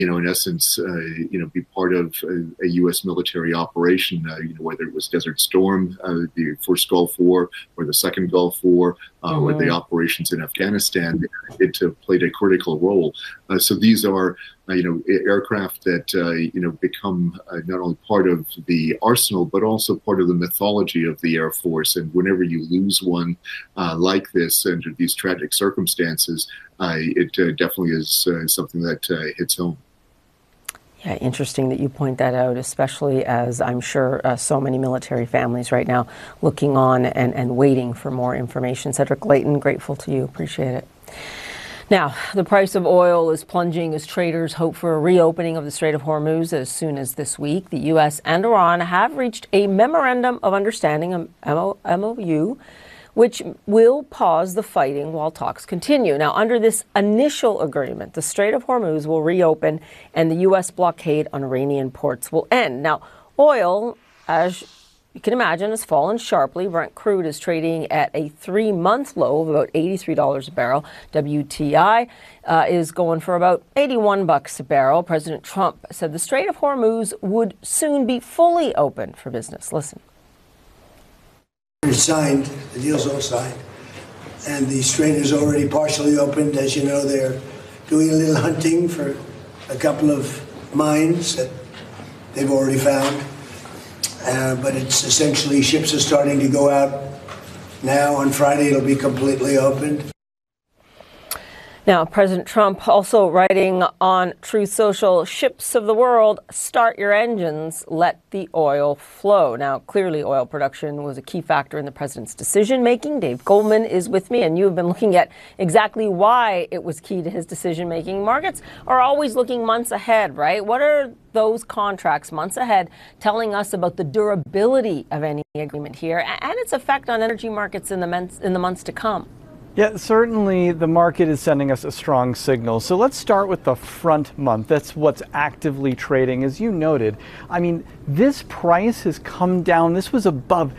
in essence, be part of a U.S. military operation, whether it was Desert Storm, the first Gulf War, or the second Gulf War, or the operations in Afghanistan. It played a critical role. So these are, aircraft that, become not only part of the arsenal, but also part of the mythology of the Air Force. And whenever you lose one like this under these tragic circumstances, it definitely is something that hits home. Yeah, interesting that you point that out, especially as I'm sure so many military families right now looking on and waiting for more information. Cedric Leighton, grateful to you. Appreciate it. Now, the price of oil is plunging as traders hope for a reopening of the Strait of Hormuz as soon as this week. The U.S. and Iran have reached a Memorandum of Understanding, a MOU, which will pause the fighting while talks continue. Now, under this initial agreement, the Strait of Hormuz will reopen and the U.S. blockade on Iranian ports will end. Now, oil, as you can imagine, has fallen sharply. Brent crude is trading at a 3-month low of about $83 a barrel. WTI is going for about $81 a barrel. President Trump said the Strait of Hormuz would soon be fully open for business. Listen. It's signed, the deal's all signed, and the strait is already partially opened. As you know, they're doing a little hunting for a couple of mines that they've already found, but it's essentially ships are starting to go out now. On Friday, it'll be completely opened. Now, President Trump also writing on Truth Social, ships of the world, start your engines, let the oil flow. Now, clearly oil production was a key factor in the president's decision making. Dave Goldman is with me, and you have been looking at exactly why it was key to his decision making. Markets are always looking months ahead, right? What are those contracts months ahead telling us about the durability of any agreement here and its effect on energy markets in the months to come? Yeah, certainly the market is sending us a strong signal. So let's start with the front month. That's what's actively trading. As you noted, I mean, this price has come down. This was above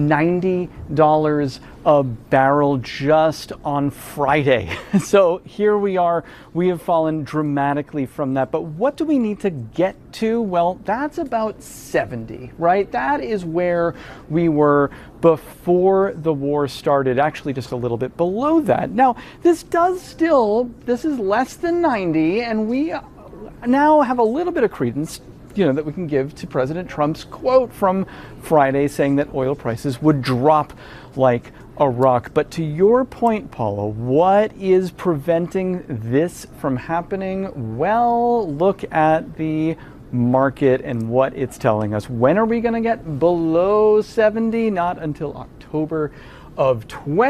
$90 a barrel just on Friday. So here we are. We have fallen dramatically from that. But what do we need to get to? Well, that's about 70, right? That is where we were before the war started, actually just a little bit below that. Now, this is less than 90, and we now have a little bit of credence that we can give to President Trump's quote from Friday saying that oil prices would drop like a rock. But to your point, Paula, what is preventing this from happening? Well, look at the market and what it's telling us. When are we going to get below 70? Not until October of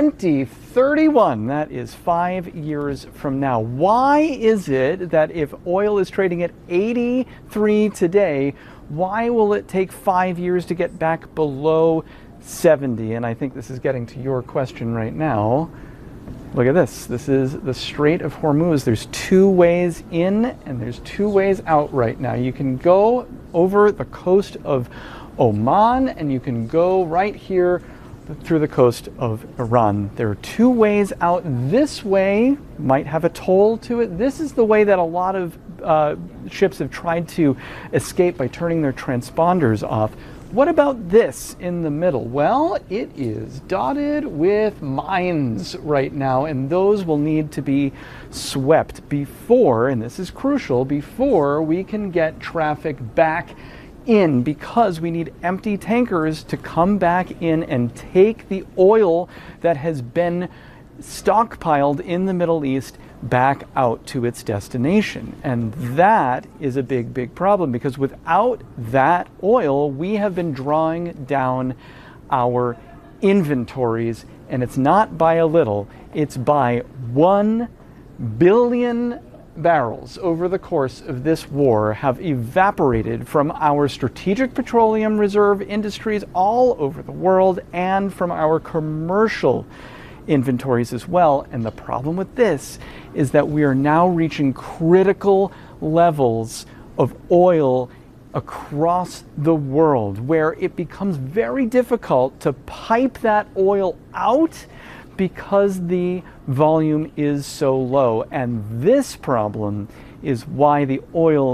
2031. That is 5 years from now. Why is it that if oil is trading at 83 today, why will it take 5 years to get back below 70? And I think this is getting to your question right now. Look at this. This is the Strait of Hormuz. There's 2 ways in and there's 2 ways out right now. You can go over the coast of Oman and you can go right here through the coast of Iran. There are 2 ways out. This way might have a toll to it. This is the way that a lot of ships have tried to escape by turning their transponders off. What about this in the middle? Well, it is dotted with mines right now, and those will need to be swept before, and this is crucial, before we can get traffic back in, because we need empty tankers to come back in and take the oil that has been stockpiled in the Middle East back out to its destination. And that is a big, big problem, because without that oil, we have been drawing down our inventories, and it's not by a little, it's by 1 billion barrels over the course of this war have evaporated from our strategic petroleum reserve industries all over the world and from our commercial inventories as well. And the problem with this is that we are now reaching critical levels of oil across the world where it becomes very difficult to pipe that oil out because the volume is so low. And this problem is why the oil